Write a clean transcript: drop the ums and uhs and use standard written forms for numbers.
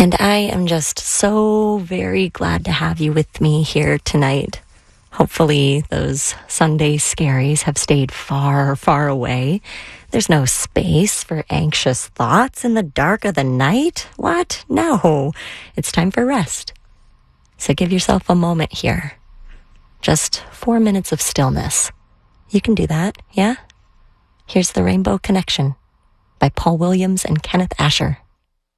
And I am just so very glad to have you with me here tonight. Hopefully those Sunday scaries have stayed far, far away. There's no space for anxious thoughts in the dark of the night. What? No. It's time for rest. So give yourself a moment here. Just 4 minutes of stillness. You can do that, yeah? Here's The Rainbow Connection by Paul Williams and Kenneth Asher.